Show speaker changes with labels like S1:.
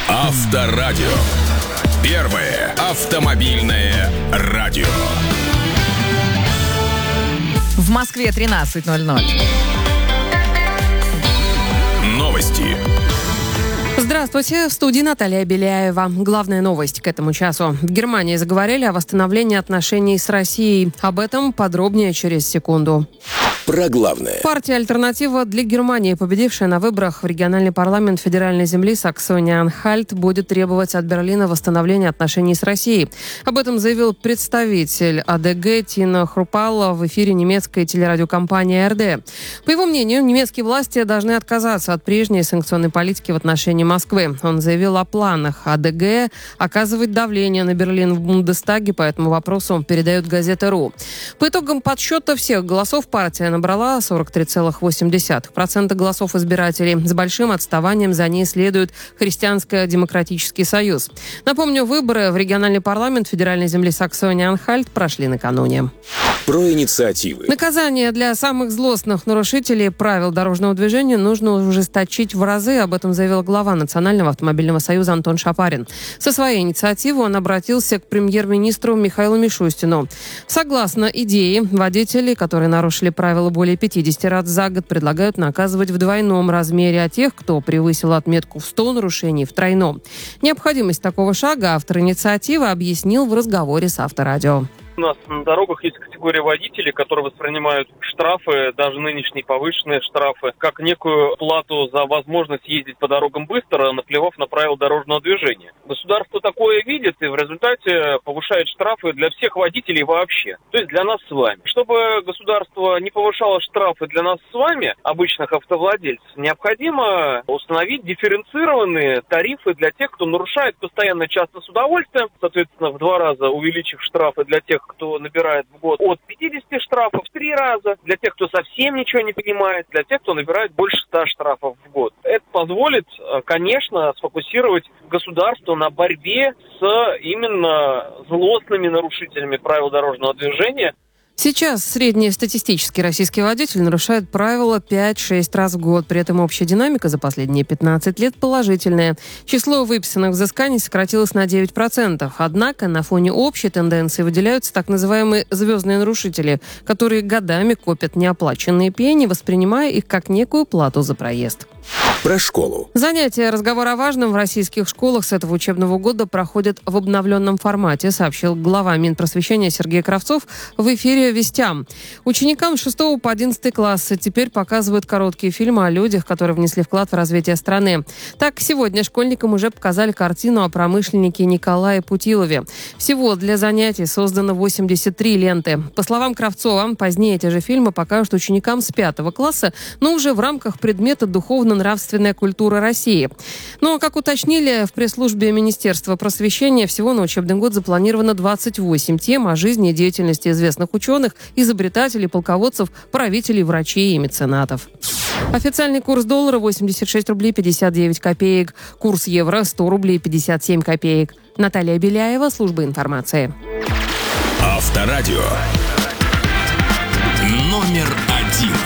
S1: Авторадио. Первое автомобильное радио.
S2: В Москве 13:00.
S1: Новости.
S3: Здравствуйте, в студии Наталья Беляева. Главная новость к этому часу. В Германии заговорили о восстановлении отношений с Россией. Об этом подробнее через секунду.
S1: Про главное.
S3: Партия «Альтернатива для Германии», победившая на выборах в региональный парламент федеральной земли Саксония-Анхальт, будет требовать от Берлина восстановления отношений с Россией. Об этом заявил представитель АДГ Тина Хрупалла в эфире немецкой телерадиокомпании АРД. По его мнению, немецкие власти должны отказаться от прежней санкционной политики в отношении Москвы. Он заявил о планах АДГ оказывать давление на Берлин в Бундестаге. По этому вопросу передает газета «РУ». По итогам подсчета всех голосов партия набрала 43,8% голосов избирателей. С большим отставанием за ней следует Христианско-демократический союз. Напомню, выборы в региональный парламент федеральной земли Саксония-Анхальт прошли накануне.
S1: Про инициативы.
S3: Наказание для самых злостных нарушителей правил дорожного движения нужно ужесточить в разы. Об этом заявил глава Национального автомобильного союза Антон Шапарин. Со своей инициативой он обратился к премьер-министру Михаилу Мишустину. Согласно идее, водителей, которые нарушили правила более 50 раз за год, предлагают наказывать в двойном размере, а тех, кто превысил отметку в 100 нарушений, в тройном. Необходимость такого шага автор инициативы объяснил в разговоре с Авторадио.
S4: У нас на дорогах есть категория водителей, которые воспринимают штрафы, даже нынешние повышенные штрафы, как некую плату за возможность ездить по дорогам быстро, наплевав на правила дорожного движения. Государство такое видит и в результате повышает штрафы для всех водителей вообще, то есть для нас с вами. Чтобы государство не повышало штрафы для нас с вами, обычных автовладельцев, необходимо установить дифференцированные тарифы для тех, кто нарушает постоянно, часто с удовольствием, соответственно, в 2 раза увеличив штрафы для тех, кто набирает в год от 50 штрафов в 3 раза, для тех, кто совсем ничего не понимает, для тех, кто набирает больше 100 штрафов в год. Это позволит, конечно, сфокусировать государство на борьбе с именно злостными нарушителями правил дорожного движения.
S3: Сейчас среднестатистический российский водитель нарушает правила 5-6 раз в год. При этом общая динамика за последние 15 лет положительная. Число выписанных взысканий сократилось на 9%. Однако на фоне общей тенденции выделяются так называемые звездные нарушители, которые годами копят неоплаченные пени, воспринимая их как некую плату за проезд.
S1: Про школу.
S3: Занятия «Разговор о важном» в российских школах с этого учебного года проходят в обновленном формате, сообщил глава Минпросвещения Сергей Кравцов в эфире «Вестям». Ученикам с 6 по 11 классы теперь показывают короткие фильмы о людях, которые внесли вклад в развитие страны. Так, сегодня школьникам уже показали картину о промышленнике Николае Путилове. Всего для занятий создано 83 ленты. По словам Кравцова, позднее эти же фильмы покажут ученикам с 5 класса, но уже в рамках предмета «Духовно-нравственная культура России». Но, как уточнили в пресс-службе Министерства просвещения, всего на учебный год запланировано 28 тем о жизни и деятельности известных ученых, изобретателей, полководцев, правителей, врачей и меценатов. Официальный курс доллара 86 рублей 59 копеек. Курс евро 100 рублей 57 копеек. Наталья Беляева, служба информации.
S1: Авторадио.